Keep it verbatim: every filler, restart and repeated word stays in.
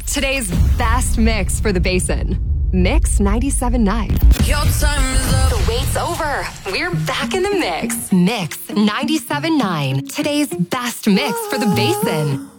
Today's best mix for the Basin. Mix ninety-seven point nine. Your time is up. The wait's over. We're back in the mix. Mix ninety-seven point nine. Today's best mix for the Basin.